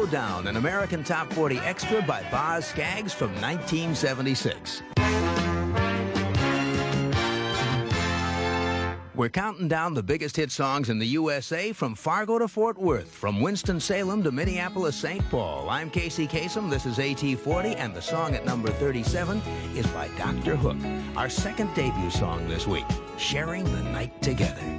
Down, an American Top 40 extra by Boz Scaggs from 1976. We're counting down the biggest hit songs in the USA from Fargo to Fort Worth, from Winston-Salem to Minneapolis-St. Paul. I'm Casey Kasem, this is AT40, and the song at number 37 is by Dr. Hook, our second debut song this week, Sharing the Night Together.